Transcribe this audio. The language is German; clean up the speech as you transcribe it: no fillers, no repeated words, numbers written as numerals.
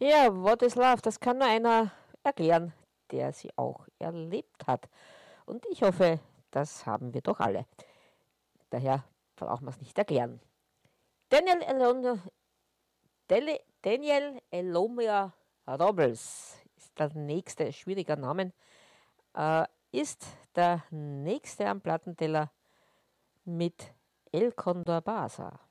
Ja, what is love? Das kann nur einer erklären, der sie auch erlebt hat. Und ich hoffe, das haben wir doch alle. Daher brauchen wir es nicht erklären. Daniel, Daniel Elomia Robles ist der nächste, schwieriger Name, ist der nächste am Plattenteller mit El Condor Basa.